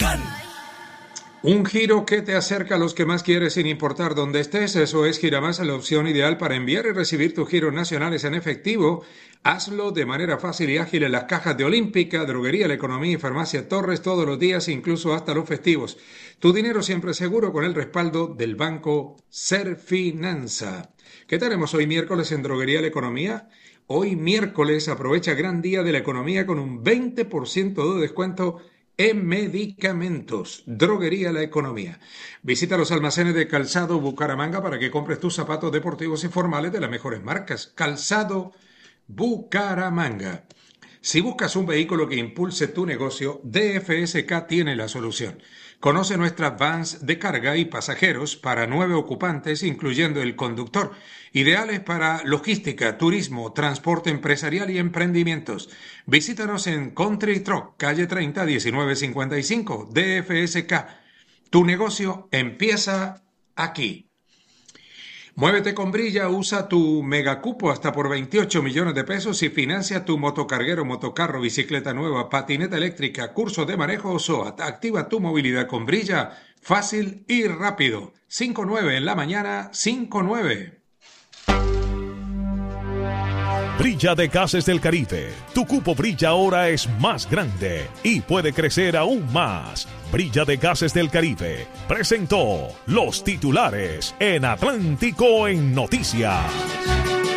Un giro que te acerca a los que más quieres sin importar dónde estés. Eso es Giramás, la opción ideal para enviar y recibir tus giros nacionales en efectivo. Hazlo de manera fácil y ágil en las cajas de Olímpica, Droguería La Economía y Farmacia Torres todos los días, incluso hasta los festivos. Tu dinero siempre seguro con el respaldo del banco Serfinanza. ¿Qué tenemos hoy miércoles en Droguería La Economía? Hoy miércoles aprovecha gran día de la economía con un 20% de descuento en medicamentos. Droguería La Economía. Visita los almacenes de Calzado Bucaramanga para que compres tus zapatos deportivos y formales de las mejores marcas. Calzado Bucaramanga. Si buscas un vehículo que impulse tu negocio, DFSK tiene la solución. Conoce nuestras vans de carga y pasajeros para 9 ocupantes, incluyendo el conductor, ideales para logística, turismo, transporte empresarial y emprendimientos. Visítanos en Country Truck, calle 30, 1955, DFSK. Tu negocio empieza aquí. Muévete con Brilla, usa tu megacupo hasta por 28 millones de pesos y financia tu motocarguero, motocarro, bicicleta nueva, patineta eléctrica, curso de manejo o SOAT. Activa tu movilidad con Brilla, fácil y rápido. 5-9 en la mañana, 5-9. Brilla de Gases del Caribe. Tu cupo Brilla ahora es más grande y puede crecer aún más. Brilla de Gases del Caribe presentó los titulares en Atlántico en Noticias.